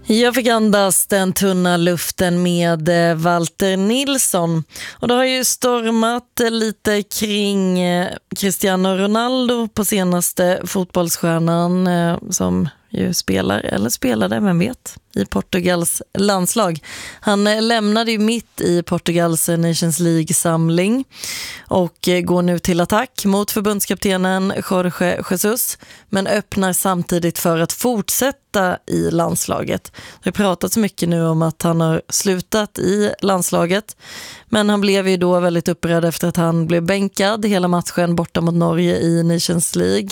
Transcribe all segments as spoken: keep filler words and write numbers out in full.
Jag fick andas den tunna luften med Walter Nilsson. Och det har ju stormat lite kring Cristiano Ronaldo på senaste fotbollsstjärnan som ju spelar, eller spelade, vem vet, i Portugals landslag. Han lämnade ju mitt i Portugals Nations League-samling och går nu till attack mot förbundskaptenen Jorge Jesus, men öppnar samtidigt för att fortsätta i landslaget. Det har pratats mycket nu om att han har slutat i landslaget, men han blev ju då väldigt upprörd efter att han blev bänkad hela matchen borta mot Norge i Nations League.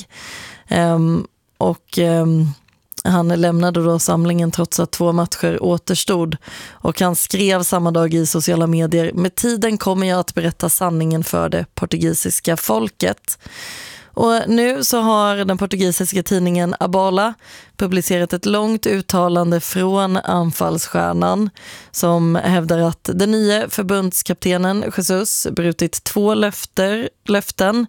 Um, och um, Han lämnade då samlingen trots att två matcher återstod, och han skrev samma dag i sociala medier: med tiden kommer jag att berätta sanningen för det portugisiska folket. Och nu så har den portugisiska tidningen A Bola publicerat ett långt uttalande från anfallsstjärnan som hävdar att den nya förbundskaptenen Jesus brutit två löfter, löften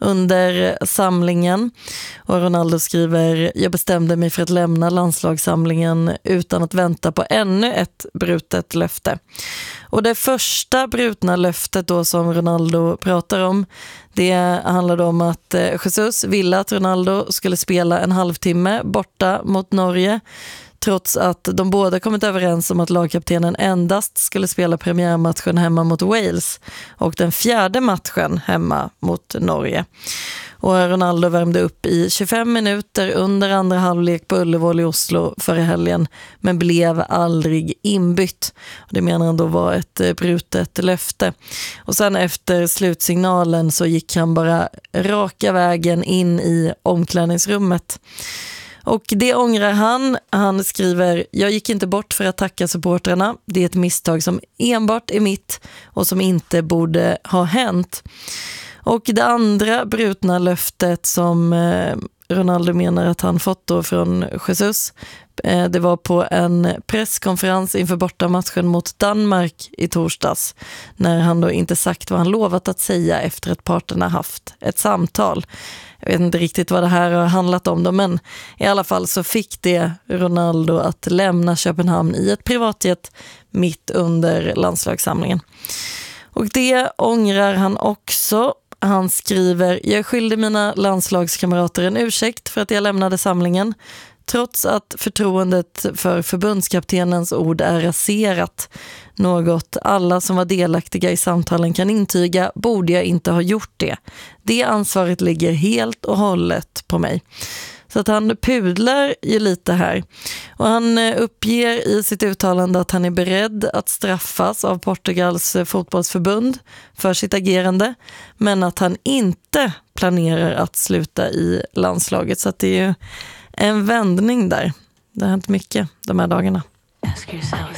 under samlingen. Och Ronaldo skriver: jag bestämde mig för att lämna landslagssamlingen utan att vänta på ännu ett brutet löfte. Och det första brutna löftet då som Ronaldo pratar om, det handlade om att Jesus ville att Ronaldo skulle spela en halvtimme borta mot Norge, trots att de båda kommit överens om att lagkaptenen endast skulle spela premiärmatchen hemma mot Wales och den fjärde matchen hemma mot Norge. Och Ronaldo värmde upp i tjugofem minuter under andra halvlek på Ullevål i Oslo förra helgen, men blev aldrig inbytt. Det menar han då var ett brutet löfte. Och sen efter slutsignalen så gick han bara raka vägen in i omklädningsrummet. Och det ångrar han. Han skriver: jag gick inte bort för att tacka supportrarna. Det är ett misstag som enbart är mitt och som inte borde ha hänt. Och det andra brutna löftet som Ronaldo menar att han fått då från Jesus, det var på en presskonferens inför bortamatchen mot Danmark i torsdags, när han då inte sagt vad han lovat att säga efter att parterna haft ett samtal. Jag vet inte riktigt vad det här har handlat om då, men i alla fall så fick det Ronaldo att lämna Köpenhamn i ett privatjet mitt under landslagssamlingen. Och det ångrar han också. Han skriver: jag skyllde mina landslagskamrater en ursäkt för att jag lämnade samlingen. Trots att förtroendet för förbundskaptenens ord är raserat, något alla som var delaktiga i samtalen kan intyga, borde jag inte ha gjort det. Det ansvaret ligger helt och hållet på mig. Så att han pudlar ju lite här. Och han uppger i sitt uttalande att han är beredd att straffas av Portugals fotbollsförbund för sitt agerande, men att han inte planerar att sluta i landslaget. Så att det är ju en vändning där. Det har hänt mycket de här dagarna. Ask yourself,